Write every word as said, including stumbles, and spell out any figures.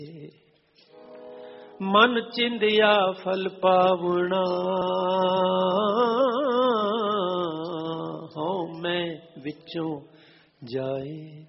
ਮਨ ਚਿੰਦਿਆ ਫਲ ਪਾਵਣਾ, ਹਉ ਮੈਂ ਵਿੱਚੋਂ ਜਾਏ।